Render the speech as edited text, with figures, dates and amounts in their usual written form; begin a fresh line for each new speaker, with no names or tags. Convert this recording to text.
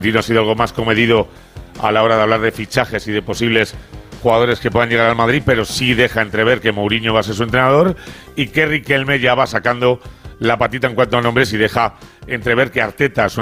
Tino ha sido algo más comedido a la hora de hablar de fichajes y de posibles jugadores que puedan llegar al Madrid, pero sí deja entrever que Mourinho va a ser su entrenador y que Riquelme ya va sacando la patita en cuanto a nombres y deja entrever que Arteta, su